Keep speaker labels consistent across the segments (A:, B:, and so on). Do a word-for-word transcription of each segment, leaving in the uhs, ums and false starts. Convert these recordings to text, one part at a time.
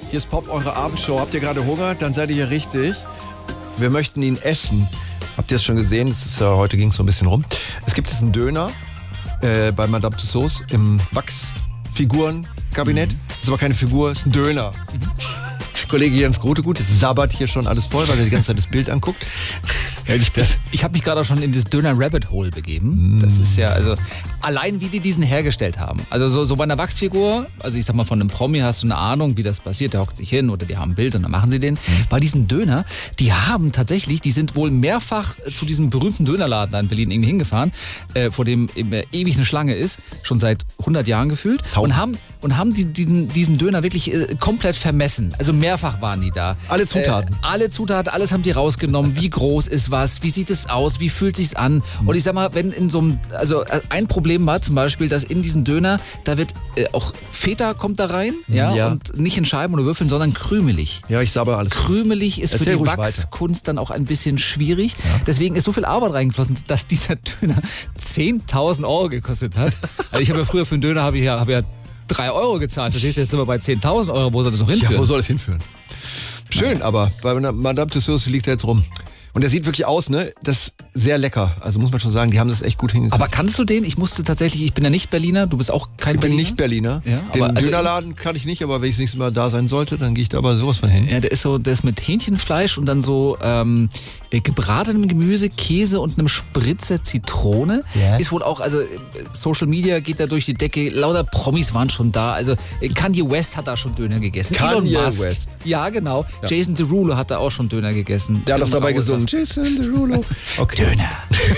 A: Hier ist Pop, eure Abendshow. Habt ihr gerade Hunger? Dann seid ihr hier richtig. Wir möchten ihn essen. Habt ihr es schon gesehen? Das ist, äh, heute ging es so ein bisschen rum. Es gibt jetzt einen Döner äh, bei Madame Tussauds im Wachsfigurenkabinett. Mhm. Ist aber keine Figur, ist ein Döner. Mhm. Kollege Jens Grotegut sabbert hier schon alles voll, weil er die ganze Zeit das Bild anguckt.
B: Ja, ich ich habe mich gerade auch schon in das Döner-Rabbit-Hole begeben. Mm. Das ist ja, also, allein wie die diesen hergestellt haben. Also so, so bei einer Wachsfigur, also ich sag mal von einem Promi hast du eine Ahnung, wie das passiert. Der hockt sich hin oder die haben ein Bild und dann machen sie den. Mm. Bei diesen Döner, die haben tatsächlich, die sind wohl mehrfach zu diesem berühmten Dönerladen da in Berlin irgendwie hingefahren, äh, vor dem äh, ewig eine Schlange ist, schon seit hundert Jahren gefühlt. Taub. Und haben und haben die, diesen, diesen Döner wirklich äh, komplett vermessen. Also mehrfach waren die da.
A: Alle Zutaten.
B: Äh, alle Zutaten, alles haben die rausgenommen. Wie groß ist was? Wie sieht es aus? Wie fühlt sich's an? Und ich sag mal, wenn in so einem, also ein Problem war zum Beispiel, dass in diesen Döner, da wird äh, auch Feta kommt da rein, ja,
A: ja,
B: und nicht in Scheiben oder Würfeln, sondern krümelig.
A: Ja, ich sabber alles.
B: Krümelig ist Erzähl für die Wachskunst weiter. Dann auch ein bisschen schwierig. Ja. Deswegen ist so viel Arbeit reingeflossen, dass dieser Döner zehntausend Euro gekostet hat. Also ich habe ja früher für einen Döner habe ich ja, habe ja drei Euro gezahlt. Verstehst du, jetzt sind wir bei zehntausend Euro. Wo soll das noch hinführen?
A: Ja, wo soll das hinführen? Schön, naja. Aber bei Madame Tussauds liegt er jetzt rum. Und der sieht wirklich aus, ne? Das ist sehr lecker. Also muss man schon sagen, die haben das echt gut hingekriegt.
B: Aber kannst du den? Ich musste tatsächlich, ich bin ja nicht Berliner, du bist auch kein
A: ich
B: Berliner.
A: Ich bin nicht Berliner.
B: Ja,
A: den
B: aber, also
A: Dönerladen kann ich nicht, aber wenn ich das nächste Mal da sein sollte, dann gehe ich da aber sowas von hin.
B: Ja, der ist so, der ist mit Hähnchenfleisch und dann so ähm, gebratenem Gemüse, Käse und einem Spritzer Zitrone. Ja. Ist wohl auch, also Social Media geht da durch die Decke, lauter Promis waren schon da. Also Kanye West hat da schon Döner gegessen.
A: Kanye
B: Elon Musk.
A: West.
B: Ja, genau. Ja. Jason Derulo hat da auch schon Döner gegessen.
A: Der hat doch dabei gesungen. Jason Derulo.
B: Okay. Döner.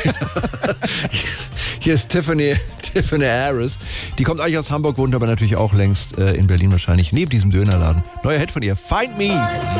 A: Hier ist Tiffany, Tiffany Harris. Die kommt eigentlich aus Hamburg, wohnt aber natürlich auch längst äh, in Berlin wahrscheinlich, neben diesem Dönerladen. Neuer Hit von ihr, Find Me.